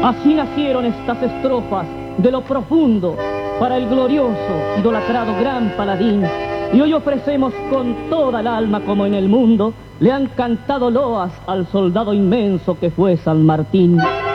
Así nacieron estas estrofas de lo profundo para el glorioso, idolatrado gran paladín. Y hoy ofrecemos con toda el alma como en el mundo le han cantado loas al soldado inmenso que fue San Martín.